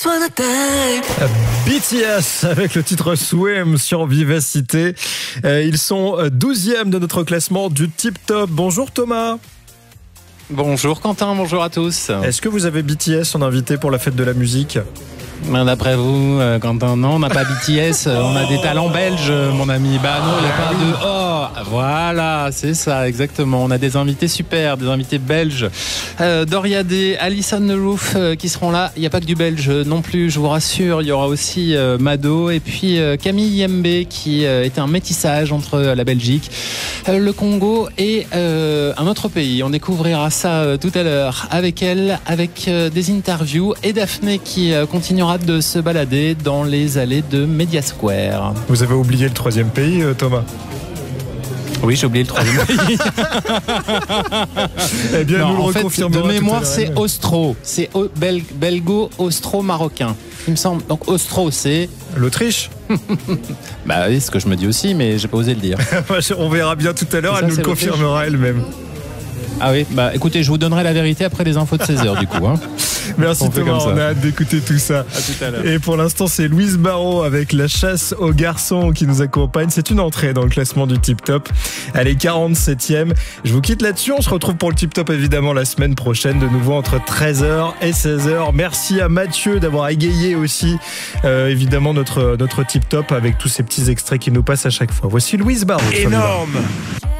BTS avec le titre Swim sur Vivacité. Ils sont 12e de notre classement du Tip Top. Bonjour Thomas. Bonjour Quentin, bonjour à tous. Est-ce que vous avez BTS en invité pour la fête de la musique ? D'après vous, Quentin, non, on n'a pas BTS, on a des talents belges, mon ami. Bah non, il n'y a pas de... Oh, voilà, c'est ça, exactement. On a des invités super, des invités belges. Doria Day, Alison The Roof qui seront là. Il n'y a pas que du belge non plus, je vous rassure. Il y aura aussi Mado et puis Camille Yembe qui est un métissage entre la Belgique, le Congo et un autre pays. On découvrira ça tout à l'heure avec elle, avec des interviews et Daphné qui continuera de se balader dans les allées de Media Square. Vous avez oublié le 3e pays, Thomas ? Oui, j'ai oublié le 3e pays. Eh bien, non, nous le en fait, reconfirmerons. De mémoire, c'est Austro. C'est belgo-austro-marocain. Il me semble. Donc, Austro, c'est... L'Autriche ? Bah oui, c'est ce que je me dis aussi, mais j'ai pas osé le dire. On verra bien tout à l'heure, Ça, elle nous le confirmera elle-même. Ah oui, bah écoutez, je vous donnerai la vérité après les infos de 16h du coup. Hein. Merci Thomas, on a hâte d'écouter tout ça. À tout à l'heure. Et pour l'instant, c'est Louise Barrault avec La chasse aux garçons qui nous accompagne. C'est une entrée dans le classement du Tip Top. Elle est 47e. Je vous quitte là-dessus. On se retrouve pour le Tip Top évidemment la semaine prochaine, de nouveau entre 13h et 16h. Merci à Mathieu d'avoir égayé aussi évidemment notre Tip Top avec tous ces petits extraits qui nous passent à chaque fois. Voici Louise Barrault. Énorme.